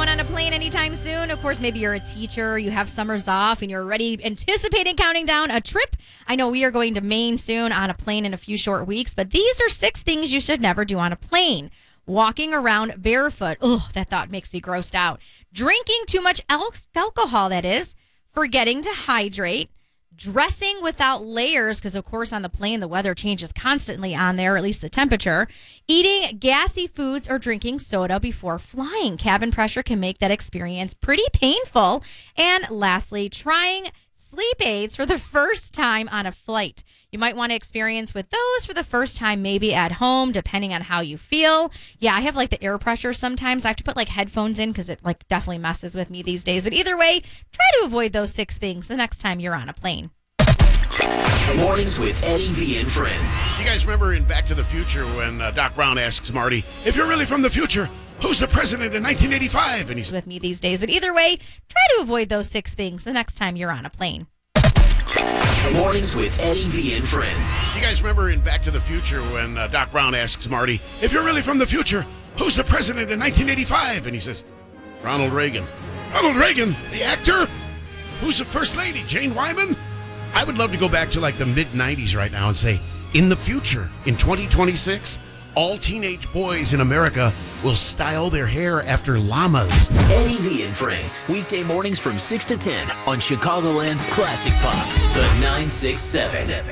going on a plane anytime soon? Of course, maybe you're a teacher, you have summers off, and you're already anticipating counting down a trip. I know we are going to Maine soon on a plane in a few short weeks, but these are 6 things you should never do on a plane. Walking around barefoot. Ugh, that thought makes me grossed out. Drinking too much alcohol, that is. Forgetting to hydrate. Dressing without layers, because of course on the plane the weather changes constantly on there, at least the temperature. Eating gassy foods or drinking soda before flying. Cabin pressure can make that experience pretty painful. And lastly, trying sleep aids for the first time on a flight. You might want to experience with those for the first time, maybe at home, depending on how you feel. Yeah, I have like the air pressure sometimes. I have to put like headphones in because it like definitely messes with me these days. But either way, try to avoid those 6 things the next time you're on a plane. Mornings with Eddie V and Friends. You guys remember in Back to the Future when Doc Brown asks Marty, if you're really from the future, who's the president in 1985? And he's with me these days. But either way, try to avoid those 6 things the next time you're on a plane. Mornings with Eddie V and Friends. You guys remember in Back to the Future when Doc Brown asks Marty, if you're really from the future, who's the president in 1985? And he says, Ronald Reagan. Ronald Reagan, the actor? Who's the first lady, Jane Wyman? I would love to go back to like the mid-90s right now and say, in the future, in 2026, all teenage boys in America will style their hair after llamas. Eddie V and Friends. Weekday mornings from 6 to 10 on Chicagoland's Classic Pop, the 967.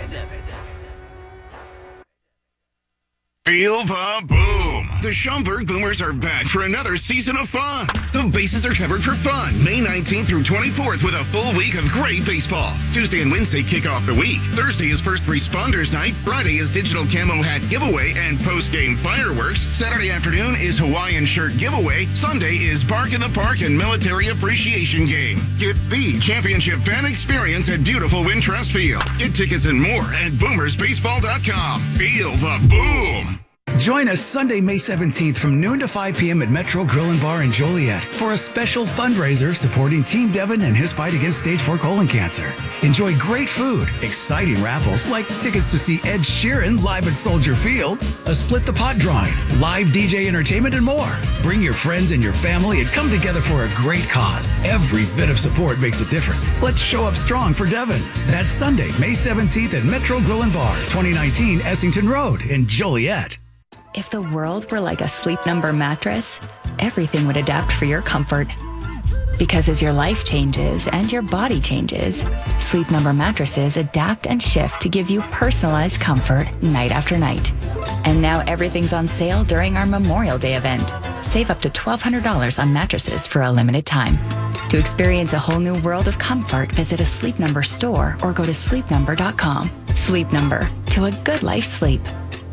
Feel the boom. The Schaumburg Boomers are back for another season of fun. The bases are covered for fun. May 19th through 24th with a full week of great baseball. Tuesday and Wednesday kick off the week. Thursday is First Responders Night. Friday is Digital Camo Hat Giveaway and post-game fireworks. Saturday afternoon is Hawaiian Shirt Giveaway. Sunday is Bark in the Park and Military Appreciation Game. Get the championship fan experience at beautiful Wintrust Field. Get tickets and more at boomersbaseball.com. Feel the boom. Join us Sunday, May 17th from noon to 5 p.m. at Metro Grill and Bar in Joliet for a special fundraiser supporting Team Devon and his fight against stage 4 colon cancer. Enjoy great food, exciting raffles like tickets to see Ed Sheeran live at Soldier Field, a Split the Pot drawing, live DJ entertainment, and more. Bring your friends and your family and come together for a great cause. Every bit of support makes a difference. Let's show up strong for Devon. That's Sunday, May 17th at Metro Grill and Bar, 2019 Essington Road in Joliet. If the world were like a Sleep Number mattress, everything would adapt for your comfort. Because as your life changes and your body changes, Sleep Number mattresses adapt and shift to give you personalized comfort night after night. And now everything's on sale during our Memorial Day event. Save up to $1,200 on mattresses for a limited time. To experience a whole new world of comfort, visit a Sleep Number store or go to sleepnumber.com. Sleep Number, to a good life sleep.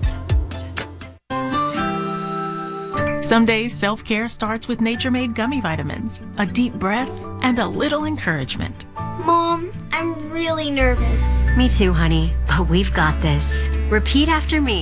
Some days, self-care starts with Nature-Made gummy vitamins, a deep breath, and a little encouragement. Mom, I'm really nervous. Me too, honey, but we've got this. Repeat after me.